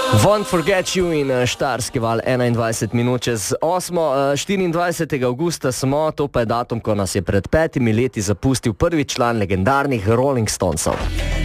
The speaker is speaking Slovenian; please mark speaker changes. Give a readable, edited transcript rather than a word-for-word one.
Speaker 1: Won't Forget You in Štajerski val 21 minut čez 8. 24. augusta smo, to pa je datum, ko nas je pred 5 leti zapustil prvi član legendarnih Rolling Stonesov.